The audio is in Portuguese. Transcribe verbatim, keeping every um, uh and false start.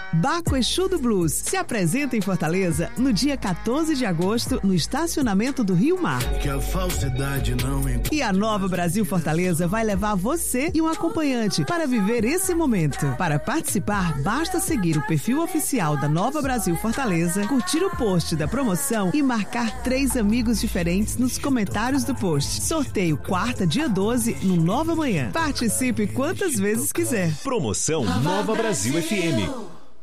Baco Exu do Blues se apresenta em Fortaleza no dia quatorze de agosto no estacionamento do Rio Mar. Que a falsidade não importa. E a Nova Brasil Fortaleza vai levar você e um acompanhante para viver esse momento. Para participar, basta seguir o perfil oficial da Nova Brasil Fortaleza, curtir o post da promoção e marcar três amigos diferentes nos comentários do post. Sorteio quarta, dia doze, no Nova Manhã. Participe quantas vezes quiser. Promoção Nova Brasil F M.